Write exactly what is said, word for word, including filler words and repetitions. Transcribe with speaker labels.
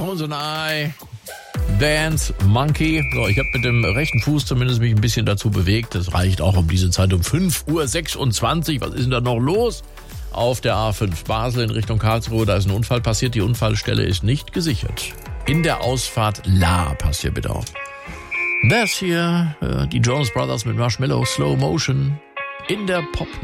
Speaker 1: Tones and I, Dance Monkey. So, ich habe mit dem rechten Fuß zumindest mich ein bisschen dazu bewegt. Das reicht auch um diese Zeit um fünf Uhr sechsundzwanzig. Was ist denn da noch los? Auf der A fünf Basel in Richtung Karlsruhe, da ist ein Unfall passiert. Die Unfallstelle ist nicht gesichert. In der Ausfahrt La, passt hier bitte auf. Das hier, äh, die Jonas Brothers mit Marshmallow, Slow Motion, in der Pop